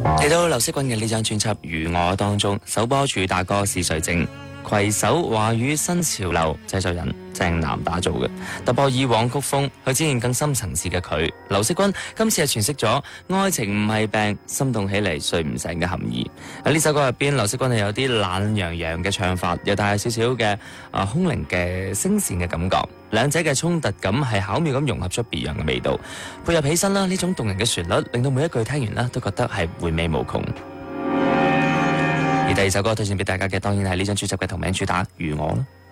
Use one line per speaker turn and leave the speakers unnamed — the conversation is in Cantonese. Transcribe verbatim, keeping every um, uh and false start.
睇到劉惜君嘅呢張專輯《如我》當中，首播主打歌是誰靜，攜手華語新潮流製作人鄭南打造嘅，突破以往曲風，去展現更深層次嘅佢。劉惜君今次係詮釋咗愛情唔係病，心動起嚟睡唔醒嘅含義。喺呢首歌入邊，劉惜君係有啲懶洋洋嘅唱法，又帶少少嘅啊空靈嘅聲線嘅感覺。兩者嘅衝突感係巧妙咁融合出別樣嘅味道，配合起身啦，呢種動人嘅旋律，令到每一句聽完啦都覺得係回味無窮。而第二首歌推薦俾大家嘅，當然係呢張專輯嘅同名主打《如我》啦。